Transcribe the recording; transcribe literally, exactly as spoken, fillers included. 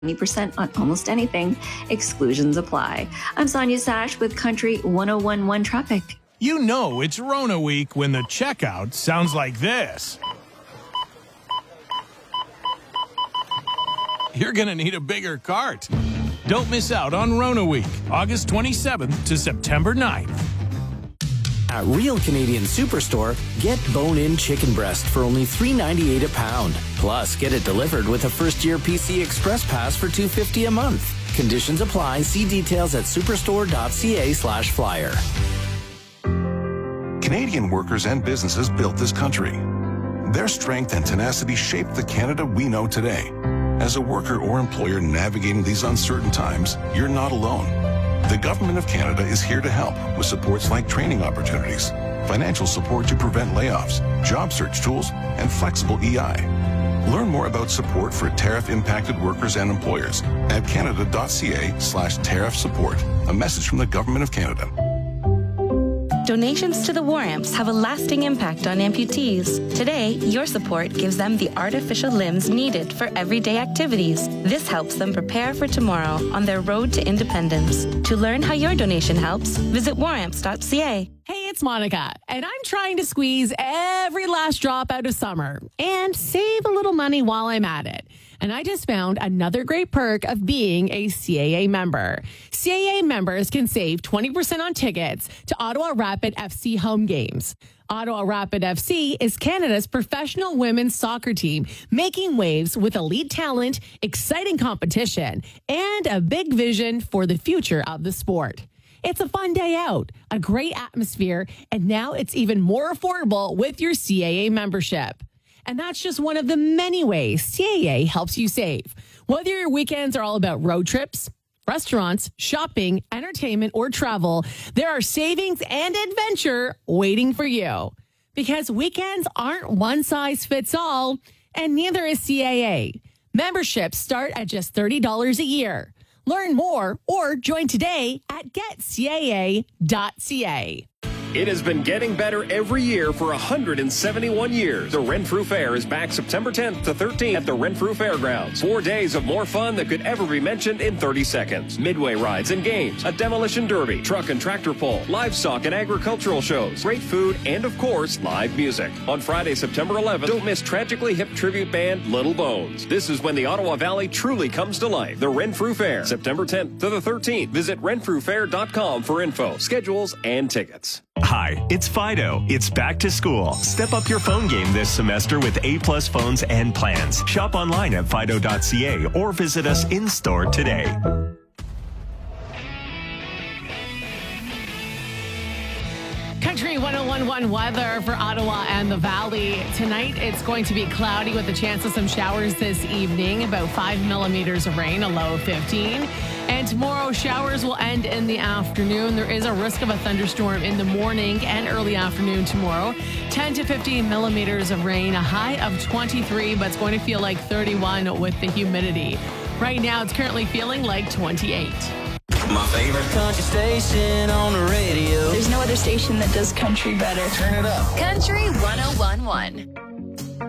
twenty percent on almost anything. Exclusions apply. I'm Sonia Sash with Country one oh one point one Traffic. You know it's Rona week when the checkout sounds like this. You're going to need a bigger cart. Don't miss out on Rona week, August twenty-seventh to September ninth. At Real Canadian Superstore, get bone-in chicken breast for only three ninety-eight a pound. Plus, get it delivered with a first-year P C Express Pass for two fifty a month. Conditions apply. See details at superstore.ca slash flyer. Canadian workers and businesses built this country. Their strength and tenacity shaped the Canada we know today. As a worker or employer navigating these uncertain times, you're not alone. The Government of Canada is here to help with supports like training opportunities, financial support to prevent layoffs, job search tools, and flexible E I. Learn more about support for tariff-impacted workers and employers at canada.ca slash tariff support. A message from the Government of Canada. Donations to the War Amps have a lasting impact on amputees. Today, your support gives them the artificial limbs needed for everyday activities. This helps them prepare for tomorrow on their road to independence. To learn how your donation helps, visit war amps dot c a. Hey, it's Monica, and I'm trying to squeeze every last drop out of summer and save a little money while I'm at it. And I just found another great perk of being a C A A member. C A A members can save twenty percent on tickets to Ottawa Rapid F C home games. Ottawa Rapid F C is Canada's professional women's soccer team, making waves with elite talent, exciting competition, and a big vision for the future of the sport. It's a fun day out, a great atmosphere, and now it's even more affordable with your C A A membership. And that's just one of the many ways C A A helps you save. Whether your weekends are all about road trips, restaurants, shopping, entertainment, or travel, there are savings and adventure waiting for you. Because weekends aren't one size fits all, and neither is C A A. Memberships start at just thirty dollars a year. Learn more or join today at get c a a dot c a. It has been getting better every year for one hundred seventy-one years. The Renfrew Fair is back September tenth to thirteenth at the Renfrew Fairgrounds. Four days of more fun that could ever be mentioned in thirty seconds. Midway rides and games, a demolition derby, truck and tractor pull, livestock and agricultural shows, great food, and of course, live music. On Friday, September eleventh, don't miss tragically hip tribute band Little Bones. This is when the Ottawa Valley truly comes to life. The Renfrew Fair, September tenth to the thirteenth. Visit renfrew fair dot com for info, schedules, and tickets. Hi, it's Fido. It's back to school. Step up your phone game this semester with A-plus phones and plans. Shop online at fido dot c a or visit us in-store today. Country one oh one point one weather for Ottawa and the Valley. Tonight, it's going to be cloudy with a chance of some showers this evening, about five millimeters of rain, a low of fifteen. And tomorrow, showers will end in the afternoon. There is a risk of a thunderstorm in the morning and early afternoon tomorrow. ten to fifteen millimeters of rain, a high of twenty-three, but it's going to feel like thirty-one with the humidity. Right now, it's currently feeling like twenty-eight. My favorite country station on the radio. There's no other station that does country better. Turn it up. Country one oh one point one.